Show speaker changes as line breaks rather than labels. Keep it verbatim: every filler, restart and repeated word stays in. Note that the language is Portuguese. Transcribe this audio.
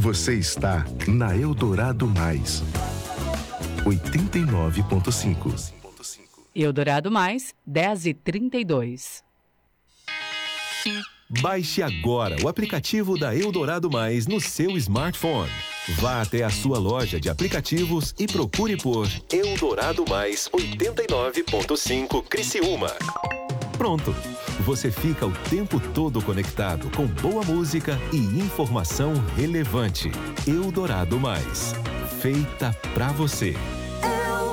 Você está na Eldorado Mais, oitenta e nove ponto cinco.
Eldorado Mais, dez e trinta e dois.
Baixe agora o aplicativo da Eldorado Mais no seu smartphone. Vá até a sua loja de aplicativos e procure por Eldorado Mais oitenta e nove ponto cinco Criciúma. Pronto! Você fica o tempo todo conectado com boa música e informação relevante. Eldorado Mais. Feita pra você.